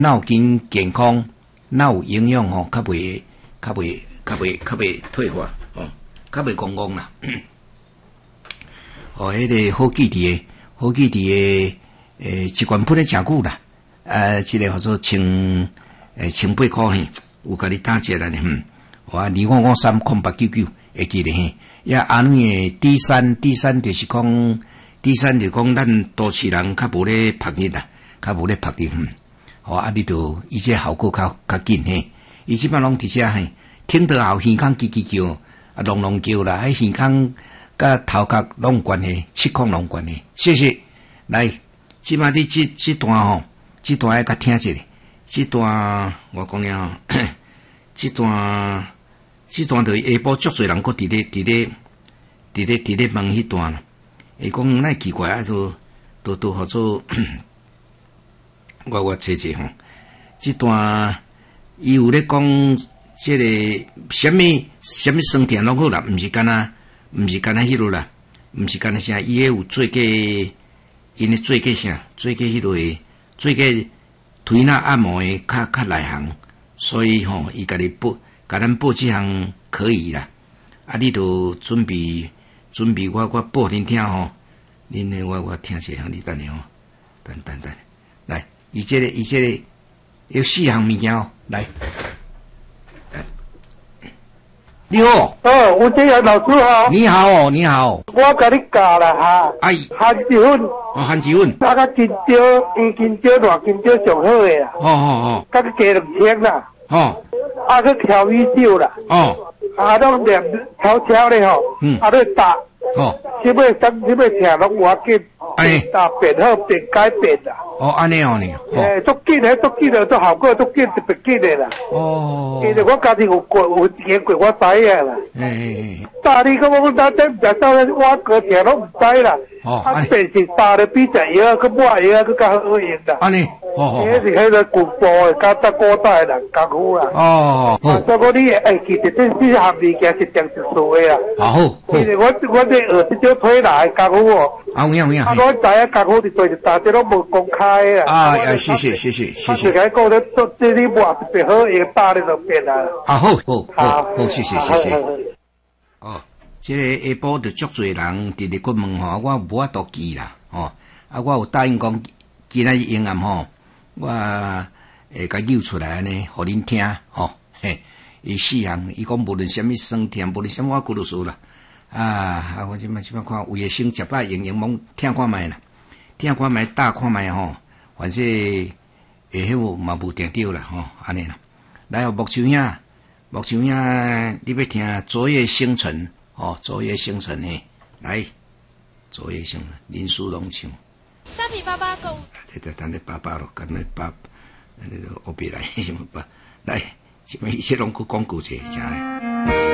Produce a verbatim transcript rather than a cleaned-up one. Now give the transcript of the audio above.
脑筋健康、脑有营养吼，较袂、较袂、较袂、较袂退化哦，较袂光光啦。哦，迄、那个好记伫诶，好记伫诶，诶，一罐喷咧诚久啦。呃，即、这个叫做千诶千八块嘿，有甲你打折啦呢。嗯，我二五五三空八九九会记咧嘿。也安尼诶，第三第三就是讲，第三就是讲咱都市人较无咧拍日啦，较无咧拍日。嗯，好啊，你著伊这效果较较紧嘿。伊即摆拢伫遮嘿，听到后耳孔叽叽叫，啊隆隆叫啦，迄耳孔甲头壳拢有关系，七孔拢有关系。谢谢，来，即摆你即即段吼，即段爱甲听者，即段我讲了吼，即段。即段就下晡足侪人，佫伫咧伫咧伫咧伫咧问迄段啦。伊讲那奇怪啊，都都都合做，我我查查吼。即段伊有咧讲，即个什么什么酸甜拢好啦，毋是干那，毋是干那迄落啦，毋是干那啥，伊迄有做过，因咧做过啥，做过迄落诶，做过推拿按摩诶，较较内行，所以吼，伊家己报。甲咱报即项可以啦，啊，你都准备准备我我报恁听吼，恁诶我我听一下，你等下吼，等等等，来，伊这个伊这个有四项物件哦，来，来，你好， 哦，吴建阳老师好， 你好哦，你好， 我甲你教啦哈， 哎， 番薯粉， 哦，番薯粉， 啊，甲金蕉，黄金蕉、大金蕉上好诶啦， 哦哦哦， 甲佮加两千啦， 哦。 啊，去调米酒啦， 哦， 啊，拢连悄悄咧吼，嗯，啊，咧打， 哦， 即要等，即要听拢有要紧， 哎， 打变好变改变啦， 哦，安尼哦呢， 诶，足紧诶，足紧诶，足效果足紧，特别紧诶啦， 哦， 其实我家己有过，有经过，我知影啦， 诶诶诶， 大你讲我咱咱食到咧，我个听拢毋知啦， 哦， 啊，变是打咧比食药，佮抹药佮较好用啦， 安尼。哦哦， 迄是迄个古堡诶，甲搭古代人功夫啦。 哦，好。 所以讲你会记得这四项物件是定一数诶啦。 啊好。 其实我我咧学即种推拿诶功夫哦。 啊有影有影。 啊，我知影功夫是做一大啲拢无公开诶啦。 啊，啊，谢谢谢谢谢谢。 我是讲咧做这你抹特别好，用打咧就变啦。 啊好，好，好，好，谢谢谢谢。 哦， 即个下晡就足侪人直直去问吼，我无法度记啦，吼，啊，我有答应讲今仔日营暗吼。我会甲揪出来呢，互恁听吼、哦，嘿，伊四项，伊讲无论什么酸甜，无论什么我骨头说啦，啊，啊，我即摆即摆看，为了先食饱营养懵听看觅啦，听看觅打看觅吼，反正会迄个嘛无定着啦吼，安尼啦，来哦，木球兄，木球兄，你要听昨夜星辰，哦，昨夜星辰嘿，来，昨夜星辰，林书龙唱。 虾皮爸爸购物， 这这等你爸爸咯，跟你爸，那个后边来什么爸，来，什么一些拢去广告者，真诶。